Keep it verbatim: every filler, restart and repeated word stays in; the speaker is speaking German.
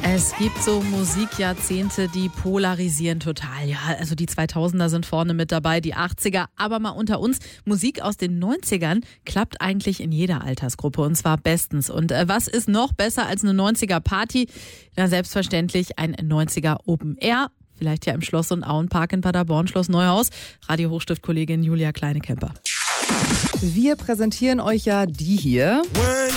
Es gibt so Musikjahrzehnte, die polarisieren total. Ja, also die zweitausender sind vorne mit dabei, die achtziger. Aber mal unter uns, Musik aus den neunzigern klappt eigentlich in jeder Altersgruppe und zwar bestens. Und äh, was ist noch besser als eine neunziger-Party? Na, selbstverständlich ein neunziger Open Air. Vielleicht ja im Schloss und Auenpark in Paderborn, Schloss Neuhaus. Radio-Hochstift-Kollegin Julia Kleine-Kemper. Wir präsentieren euch ja die hier.